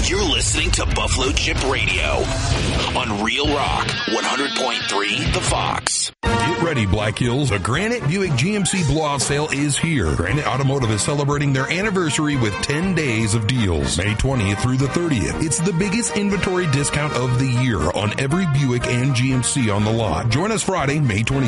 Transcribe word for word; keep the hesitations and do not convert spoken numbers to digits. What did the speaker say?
You're listening to Buffalo Chip Radio on Real Rock one hundred point three The Fox. Get ready, Black Hills. The Granite Buick G M C blowout sale is here. Granite Automotive is celebrating their anniversary with ten days of deals. May twentieth through the thirtieth. It's the biggest inventory discount of the year on every Buick and G M C on the lot. Join us Friday, May twenty-sixth